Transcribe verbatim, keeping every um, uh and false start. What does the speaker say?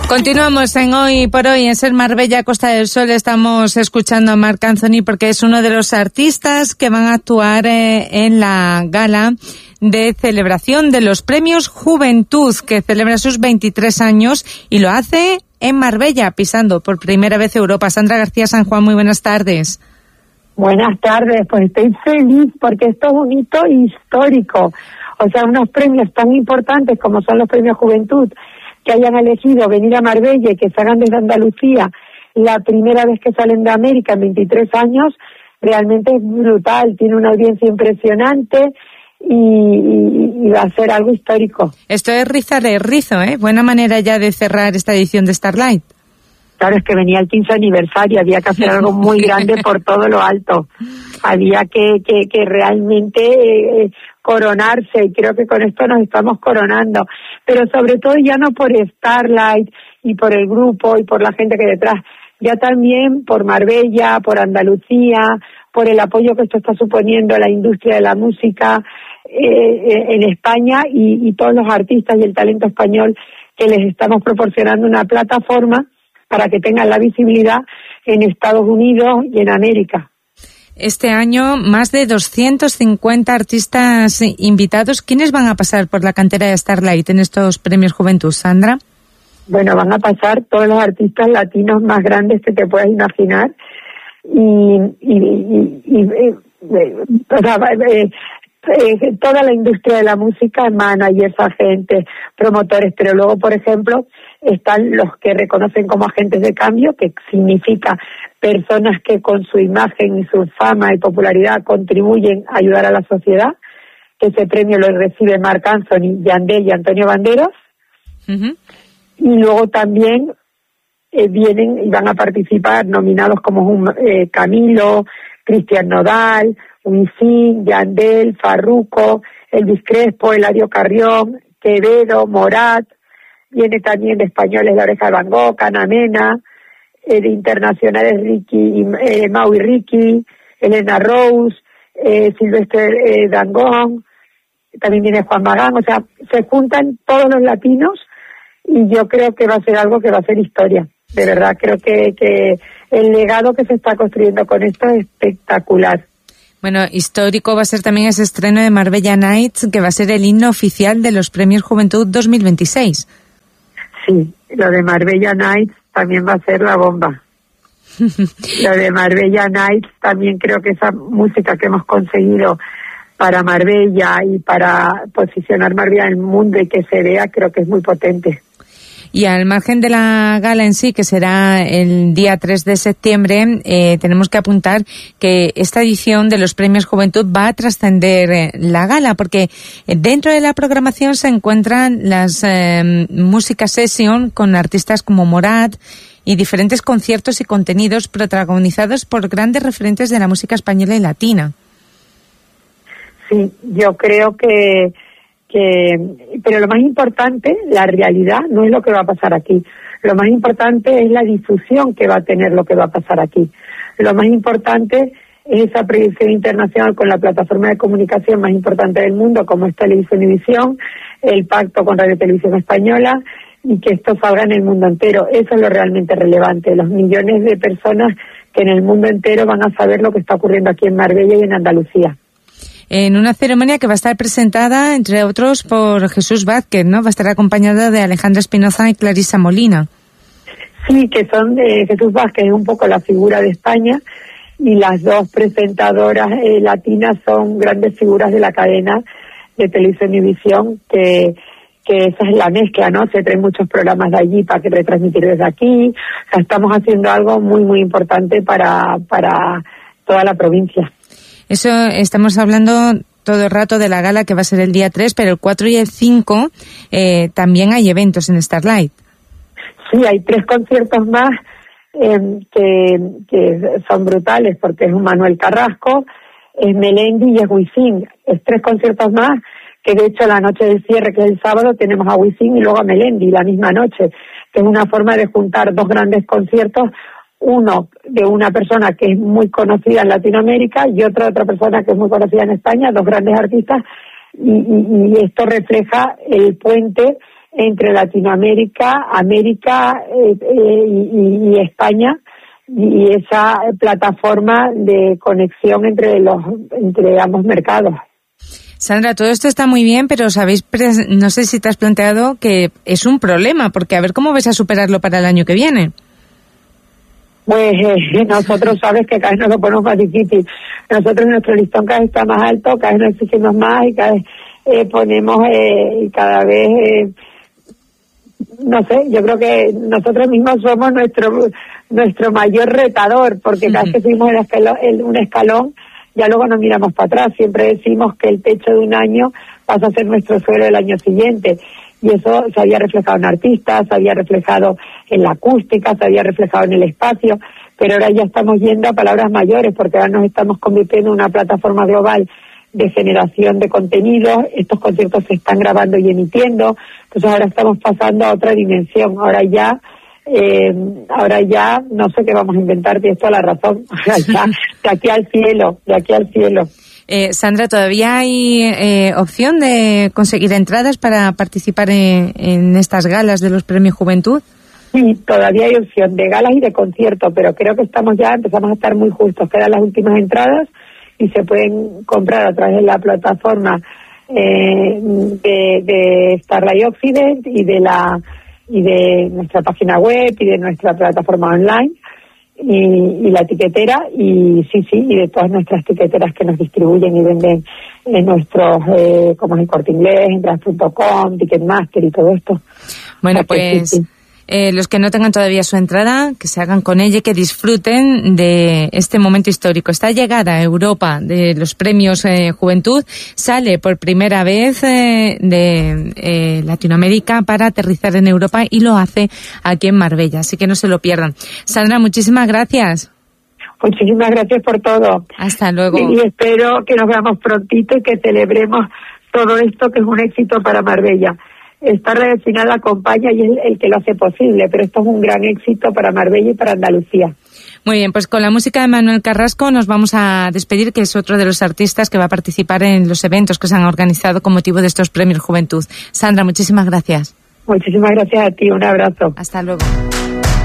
Continuamos en Hoy por Hoy, en Ser Marbella, Costa del Sol. Estamos escuchando a Marc Anthony porque es uno de los artistas que van a actuar eh, en la gala de celebración de los Premios Juventud, que celebra sus veintitrés años y lo hace en Marbella, pisando por primera vez Europa. Sandra García San Juan, muy buenas tardes. Buenas tardes, pues estoy feliz porque esto es un hito histórico. O sea, unos premios tan importantes como son los Premios Juventud, que hayan elegido venir a Marbella y que se hagan desde Andalucía la primera vez que salen de América en veintitrés años, realmente es brutal, tiene una audiencia impresionante y, y, y va a ser algo histórico. Esto es rizar el rizo, ¿eh? Buena manera ya de cerrar esta edición de Starlight. Claro, es que venía el quince aniversario, había que hacer algo muy grande por todo lo alto. Había que, que, que realmente eh, coronarse, y creo que con esto nos estamos coronando. Pero sobre todo ya no por Starlight y por el grupo y por la gente que hay detrás, ya también por Marbella, por Andalucía, por el apoyo que esto está suponiendo a la industria de la música eh, en España y, y todos los artistas y el talento español que les estamos proporcionando una plataforma para que tengan la visibilidad en Estados Unidos y en América. Este año, más de doscientos cincuenta artistas invitados. ¿Quiénes van a pasar por la cantera de Starlight en estos Premios Juventud, Sandra? Bueno, van a pasar todos los artistas latinos más grandes que te puedas imaginar. Y, y, y, y eh, eh, o sea, eh, eh, toda la industria de la música, managers, agentes, promotores, pero luego, por ejemplo, están los que reconocen como agentes de cambio, que significa personas que con su imagen y su fama y popularidad contribuyen a ayudar a la sociedad, que ese premio lo recibe Marc Anthony, Yandel y Antonio Banderas. Uh-huh. Y luego también eh, vienen y van a participar nominados como un, eh, Camilo, Cristian Nodal, Wisin, Yandel, Farruko, Elvis Crespo, Eladio Carrión, Quevedo, Morat. Viene también de españoles La Oreja de Van Gogh, Ana Mena, eh, de internacionales Ricky, eh, Mau y Ricky, Elena Rose, eh, Silvestre eh, Dangond, también viene Juan Magán. O sea, se juntan todos los latinos y yo creo que va a ser algo que va a ser historia. De verdad, creo que, que el legado que se está construyendo con esto es espectacular. Bueno, histórico va a ser también ese estreno de Marbella Nights, que va a ser el himno oficial de los Premios Juventud dos mil veintiséis. Sí, lo de Marbella Nights también va a ser la bomba. Lo de Marbella Nights también creo que esa música que hemos conseguido para Marbella y para posicionar Marbella en el mundo y que se vea, creo que es muy potente. Y al margen de la gala en sí, que será el día tres de septiembre, eh, tenemos que apuntar que esta edición de los Premios Juventud va a trascender eh, la gala, porque dentro de la programación se encuentran las eh, música session con artistas como Morat y diferentes conciertos y contenidos protagonizados por grandes referentes de la música española y latina. Sí, yo creo que que pero lo más importante, la realidad, no es lo que va a pasar aquí. Lo más importante es la difusión que va a tener lo que va a pasar aquí. Lo más importante es esa proyección internacional con la plataforma de comunicación más importante del mundo, como es Televisión y Visión, el pacto con Radio Televisión Española, y que esto salga en el mundo entero. Eso es lo realmente relevante. Los millones de personas que en el mundo entero van a saber lo que está ocurriendo aquí en Marbella y en Andalucía. En una ceremonia que va a estar presentada, entre otros, por Jesús Vázquez, ¿no? Va a estar acompañada de Alejandra Espinoza y Clarisa Molina. Sí, que son de Jesús Vázquez, es un poco la figura de España, y las dos presentadoras eh, latinas son grandes figuras de la cadena de Televisión y Visión, que, que esa es la mezcla, ¿no? Se traen muchos programas de allí para que retransmitir desde aquí. O sea, estamos haciendo algo muy, muy importante para, para toda la provincia. Eso, estamos hablando todo el rato de la gala que va a ser el día tres, pero el cuatro y el cinco eh, también hay eventos en Starlight. Sí, hay tres conciertos más eh, que, que son brutales, porque es un Manuel Carrasco, es Melendi y es Wisin. Es tres conciertos más, que de hecho la noche del cierre, que es el sábado, tenemos a Wisin y luego a Melendi la misma noche, que es una forma de juntar dos grandes conciertos, uno de una persona que es muy conocida en Latinoamérica y otra otra persona que es muy conocida en España, dos grandes artistas, y, y, y esto refleja el puente entre Latinoamérica, América eh, eh, y, y España, y esa plataforma de conexión entre los entre ambos mercados. Sandra, todo esto está muy bien, pero sabéis, no sé si te has planteado que es un problema, porque a ver cómo vas a superarlo para el año que viene. Pues eh, nosotros sabes que cada vez nos lo ponemos más difícil. Nosotros nuestro listón cada vez está más alto, cada vez nos exigimos más y cada vez eh, ponemos eh, y cada vez eh, no sé, yo creo que nosotros mismos somos nuestro nuestro mayor retador, porque cada vez que subimos el escalón, el, un escalón, ya luego nos miramos para atrás. Siempre decimos que el techo de un año pasa a ser nuestro suelo del año siguiente. Y eso se había reflejado en artistas, se había reflejado en la acústica, se había reflejado en el espacio, pero ahora ya estamos yendo a palabras mayores, porque ahora nos estamos convirtiendo en una plataforma global de generación de contenidos. Estos conciertos se están grabando y emitiendo, entonces ahora estamos pasando a otra dimensión. Ahora ya, eh, ahora ya no sé qué vamos a inventar, tienes toda la razón. Ahora ya, de aquí al cielo, de aquí al cielo. Eh, Sandra, ¿todavía hay eh, opción de conseguir entradas para participar en, en estas galas de los Premios Juventud? Sí, todavía hay opción de galas y de conciertos, pero creo que estamos ya, empezamos a estar muy justos. Quedan las últimas entradas y se pueden comprar a través de la plataforma eh, de, de Starlight Occident y de la y de nuestra página web y de nuestra plataforma online. Y, y la etiquetera, y sí, sí, y de todas nuestras etiqueteras que nos distribuyen y venden en nuestros, eh, como es el Corte Inglés, Entradas punto com, Ticketmaster y todo esto. Bueno, pues sí, sí. Eh, los que no tengan todavía su entrada, que se hagan con ella y que disfruten de este momento histórico. Esta llegada a Europa de los Premios eh, Juventud sale por primera vez eh, de eh, Latinoamérica para aterrizar en Europa, y lo hace aquí en Marbella, así que no se lo pierdan. Sandra, muchísimas gracias. Muchísimas gracias por todo. Hasta luego. Y, y espero que nos veamos prontito y que celebremos todo esto, que es un éxito para Marbella. Esta red al final la acompaña y es el, el que lo hace posible, pero esto es un gran éxito para Marbella y para Andalucía. Muy bien, pues con la música de Manuel Carrasco nos vamos a despedir, que es otro de los artistas que va a participar en los eventos que se han organizado con motivo de estos Premios Juventud. Sandra, muchísimas gracias. Muchísimas gracias a ti, un abrazo. Hasta luego.